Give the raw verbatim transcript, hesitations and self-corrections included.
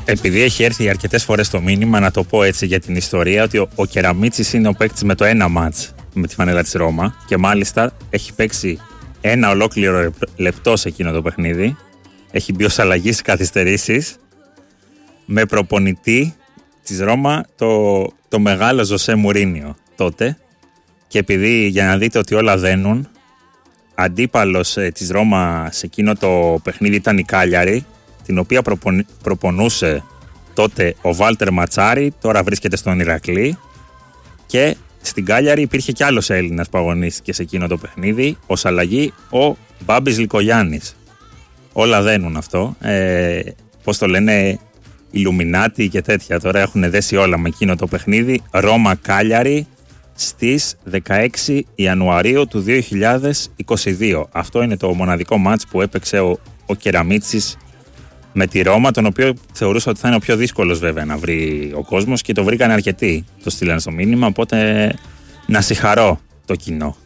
επειδή έχει έρθει αρκετές φορές το μήνυμα, να το πω έτσι για την ιστορία, ότι ο, ο Κεραμίτσης είναι ο παίκτης με το ένα μάτς με τη φανέλα της Ρώμα και μάλιστα έχει παίξει ένα ολόκληρο λεπτό σε εκείνο το παιχνίδι. Έχει μπει ως αλλαγή στις καθυστερήσεις με προπονητή της Ρώμα το, το μεγάλο Ζωσέ Μουρίνιο τότε. Και επειδή, για να δείτε ότι όλα δένουν, αντίπαλος ε, της Ρώμα σε εκείνο το παιχνίδι ήταν η Κάλιαρη, την οποία προπον, προπονούσε τότε ο Βάλτερ Ματσάρη, τώρα βρίσκεται στον Ηρακλή, και στην Κάλιαρη υπήρχε κι άλλος Έλληνας που αγωνίστηκε σε εκείνο το παιχνίδι, ως αλλαγή ο Μπάμπης Λικογιάννης. Όλα δένουν αυτό, ε, πώς το λένε, Ιλουμινάτι και τέτοια, τώρα έχουν δέσει όλα με εκείνο το παιχνίδι. Ρώμα Κάλιαρη στις δεκαέξι Ιανουαρίου του δύο χιλιάδες είκοσι δύο. Αυτό είναι το μοναδικό μάτς που έπαιξε ο, ο Κεραμίτσης με τη Ρώμα, τον οποίο θεωρούσα ότι θα είναι ο πιο δύσκολος βέβαια να βρει ο κόσμος, και το βρήκαν αρκετοί, το στείλαν στο μήνυμα, οπότε να συγχαρώ το κοινό.